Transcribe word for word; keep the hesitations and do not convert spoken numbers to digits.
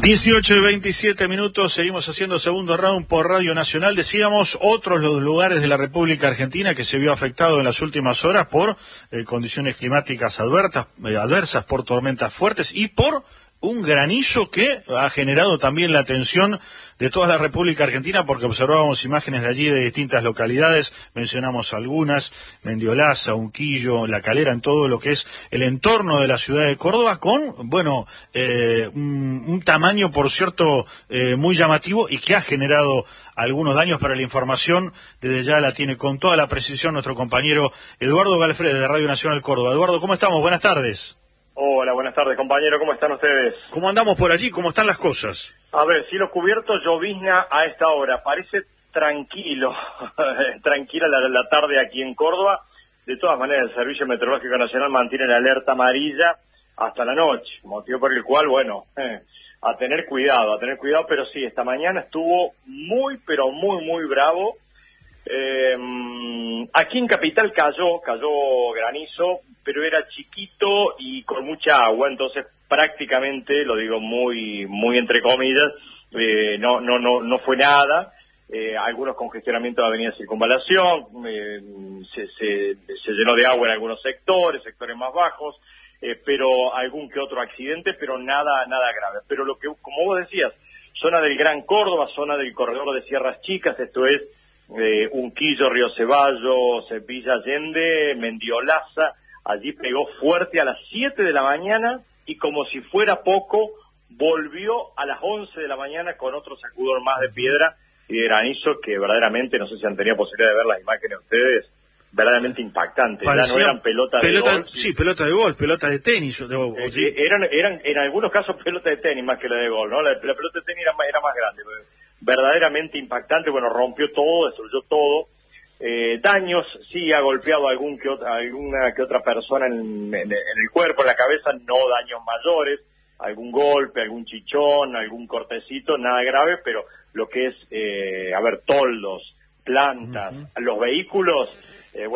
dieciocho y veintisiete minutos, seguimos haciendo segundo round por Radio Nacional. Decíamos, otros los lugares de la República Argentina que se vio afectado en las últimas horas por eh, condiciones climáticas adversas, eh, adversas, por tormentas fuertes y por un granizo que ha generado también la atención de toda la República Argentina, porque observábamos imágenes de allí de distintas localidades, mencionamos algunas, Mendiolaza, Unquillo, La Calera, en todo lo que es el entorno de la ciudad de Córdoba, con, bueno, eh, un, un tamaño, por cierto, eh, muy llamativo y que ha generado algunos daños. Para la información, desde ya la tiene con toda la precisión nuestro compañero Eduardo Galfrede, de Radio Nacional Córdoba. Eduardo, ¿cómo estamos? Buenas tardes. Hola, buenas tardes, compañero. ¿Cómo están ustedes? ¿Cómo andamos por allí? ¿Cómo están las cosas? A ver, cielo cubierto, llovizna a esta hora. Parece tranquilo, tranquila la, la tarde aquí en Córdoba. De todas maneras, el Servicio Meteorológico Nacional mantiene la alerta amarilla hasta la noche, motivo por el cual, bueno, eh, a tener cuidado, a tener cuidado, pero sí, esta mañana estuvo muy, pero muy, muy bravo. Eh, aquí en Capital cayó, cayó granizo, pero era chiquito y con mucha agua, entonces prácticamente, lo digo muy muy entre comillas, eh, no no no no fue nada. Eh, algunos congestionamientos de avenida Circunvalación, eh, se, se, se llenó de agua en algunos sectores, sectores más bajos, eh, pero algún que otro accidente, pero nada nada grave. Pero lo que, como vos decías, zona del Gran Córdoba, zona del corredor de Sierras Chicas, esto es eh, Unquillo, Río Ceballos, Villa Allende, Mendiolaza. Allí pegó fuerte a las siete de la mañana y, como si fuera poco, volvió a las once de la mañana con otro sacudón más de piedra y de granizo que verdaderamente, no sé si han tenido posibilidad de ver las imágenes ustedes, verdaderamente impactantes. Ya no eran pelotas pelota, de golf. Sí, pelota de golf, pelota de tenis. De, eh, sí. eran, eran en algunos casos pelota de tenis más que la de golf, ¿no? La, la pelota de tenis era más, era más grande. Verdaderamente impactante, bueno, rompió todo, destruyó todo. Eh, daños, sí ha golpeado a algún que otra, alguna que otra persona en, en, en el cuerpo, en la cabeza, no daños mayores, algún golpe, algún chichón, algún cortecito, nada grave, pero lo que es, eh, a ver, toldos, plantas, uh-huh. los vehículos, eh, bueno,